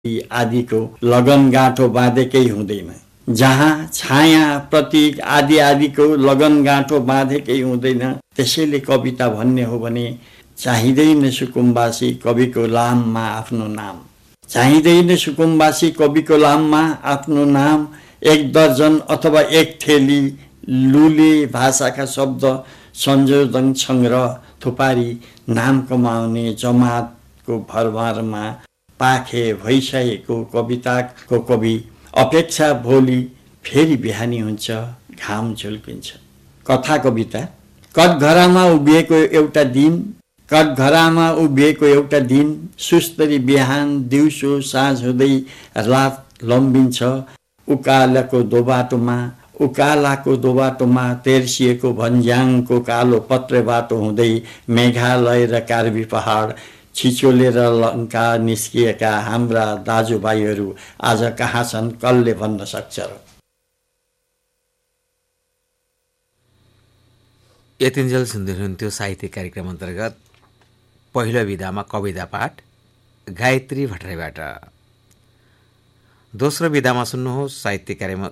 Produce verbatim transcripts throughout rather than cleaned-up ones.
आदिको लगनगाँठो बाँधेकै हुँदैन। जहाँ छाया प्रतीक आदि आदिको लगनगाँठो बाँधेकै हुँदैन, त्यसैले कविता भन्ने हो भने चाहिँदैन सुकुम्बासी कविको लाममा आफ्नो नाम। चाहिँदैन सुकुम्बासी कविको लाममा आफ्नो नाम। एक दर्जन अथवा एक थैली लुले भाषाका शब्द संयोजन सङ्ग्रह थुपारी नाम कमाउने जमातको भरमारमा पाखे भइसकेको कविताको कवि अपेक्षा भोलि फेरि बिहानी हुन्छ, घाम झुल्किन्छ। कथा कविता कठघरामा उभिएको एउटा दिन, कठघरामा उभिएको एउटा दिन, सुस्तरी बिहान दिउँसो साँझ हुँदै रात लम्बिन्छ। उकालाको दोबाटोमा उकालाको दोबाटोमा तेर्सिएको भन्ज्याङको कालो पत्रे बाटो हुँदै मेघालय र कार्बी पहाड छिचोलेर लङ्का निस्किएका हाम्रा दाजुभाइहरू आज कहाँ छन्, कसले भन्न सक्छ र? यतिन्जेल सुन्दै हुनुहुन्थ्यो साहित्य कार्यक्रम अन्तर्गत पहिलो विधामा कविता पाठ गायत्री भट्टराईबाट। दोस्रो विधामा सुन्नुहोस् साहित्य कार्यक्रम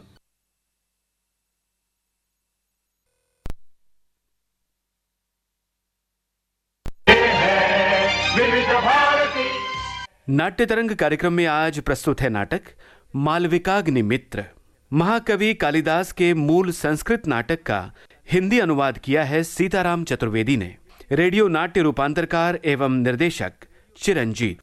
नाट्य तरंग कार्यक्रम में आज प्रस्तुत है नाटक मालविकाग्निमित्र। महाकवि कालिदास के मूल संस्कृत नाटक का हिंदी अनुवाद किया है सीताराम चतुर्वेदी ने। रेडियो नाट्य रूपांतरकार एवं निर्देशक चिरंजीत।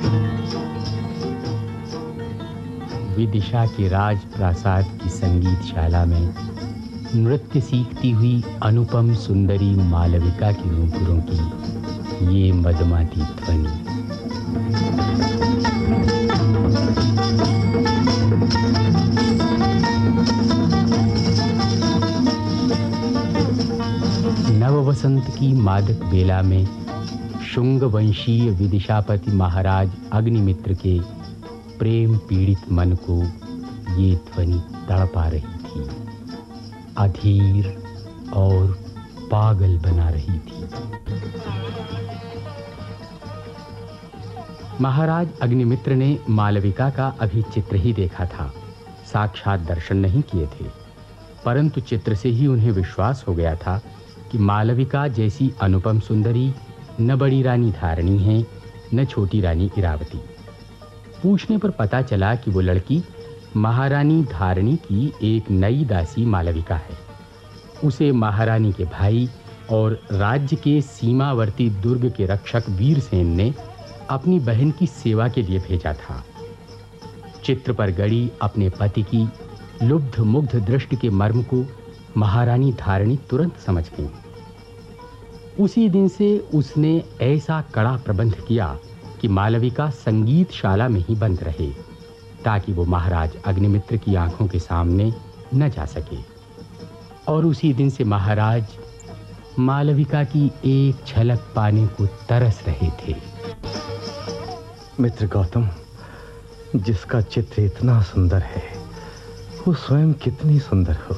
विदिशा के राजप्रासाद की संगीतशाला में नृत्य सीखती हुई अनुपम सुंदरी मालविका की नूपुरों की ये मदमाती ध्वनि। नववसंत की मादक बेला में शुंग वंशीय विदिशापति महाराज अग्निमित्र के प्रेम पीड़ित मन को ये ध्वनि तड़पा रही थी, अधीर और पागल बना रही थी। महाराज अग्निमित्र ने मालविका का अभी चित्र ही देखा था, साक्षात दर्शन नहीं किए थे, परंतु चित्र से ही उन्हें विश्वास हो गया था कि मालविका जैसी अनुपम सुंदरी न बड़ी रानी धारणी है न छोटी रानी इरावती। पूछने पर पता चला कि वो लड़की महारानी धारणी की एक नई दासी मालविका है। उसे महारानी के भाई और राज्य के सीमावर्ती दुर्ग के रक्षक वीरसेन ने अपनी बहन की सेवा के लिए भेजा था। चित्र पर गड़ी अपने पति की लुब्ध मुग्ध दृष्टि के मर्म को महारानी धारणी तुरंत समझ गई। उसी दिन से उसने ऐसा कड़ा प्रबंध किया कि मालविका संगीतशाला में ही बंद रहे, ताकि वो महाराज अग्निमित्र की आंखों के सामने न जा सके। और उसी दिन से महाराज मालविका की एक झलक पाने को तरस रहे थे। मित्र गौतम, जिसका चित्र इतना सुंदर है, वो स्वयं कितनी सुंदर हो।